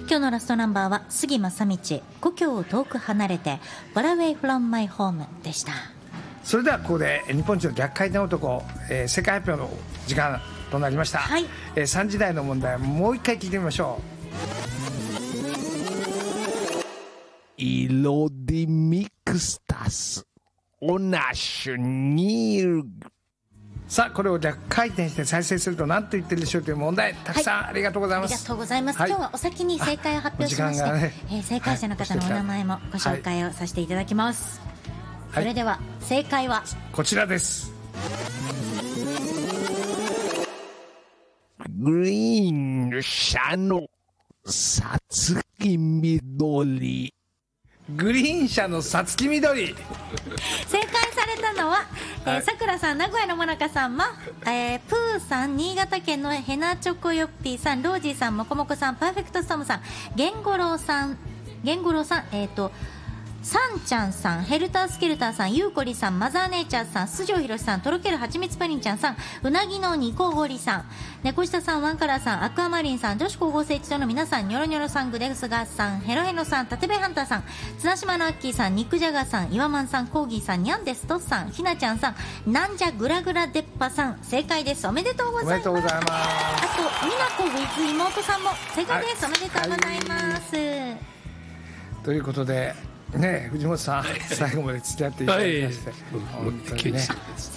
今日のラストナンバーは杉正道、故郷を遠く離れて Far Away from My Home でした。 それではここで日本一の逆回転男、世界発表の時間となりました、 はい。 3時台の問題もう一回聞いてみましょう。 色でミクスタスオナシュニール。 さあこれを逆回転して再生すると何と言ってるでしょうという問題、たくさんありがとうございます、 ありがとうございます、 はい、 今日はお先に正解を発表しまして、正解者の方のお名前もご紹介をさせていただきます、それでは正解はこちらです。 グリーン車のさつき緑。 グリーン車のさつき緑。 正解されたのはさくらさん、名古屋のもなかさん、プーさん、新潟県のヘナチョコヨッピーさん、ロージーさん、もこもこさん、パーフェクトストームさん、ゲンゴロウさん、サンちゃんさん、ヘルタースケルターさん、ゆうこりさん、マザーネイチャーさん、スジョウヒロシさん、とろけるはちみつプリンちゃんさん、うなぎのニコゴリさん、猫下さん、ワンカラーさん、アクアマリンさん、女子高校生一同の皆さん、ニョロニョロさん、グレスガーさん、ヘロヘロさん、タテベハンターさん、綱島のアッキーさん、ニックジャガーさん、イワマンさん、コーギーさん、ニャンデストッさん、ひなちゃんさん、なんじゃグラグラデッパさん、正解です。おめでとうございます。 おめでとうございます。 あと、みなこ with 妹さんも正解です。おめでとうございます。 ということでね、藤本さん最後まで付き合っていただきまして、本当にね